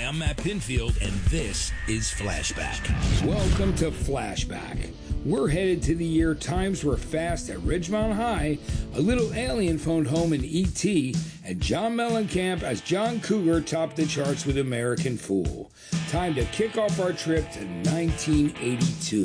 I'm Matt Pinfield, and this is Flashback. Welcome to Flashback. We're headed to the year times were fast at Ridgemont High, a little alien phoned home in E.T., and John Mellencamp as John Cougar topped the charts with American Fool. Time to kick off our trip to 1982.